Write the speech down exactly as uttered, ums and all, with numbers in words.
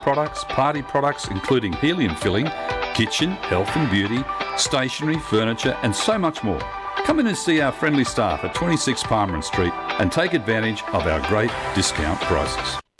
products, party products including helium filling, kitchen, health and beauty, stationery, furniture and so much more. Come in and see our friendly staff at twenty-six Palmerin Street and take advantage of our great discount prices.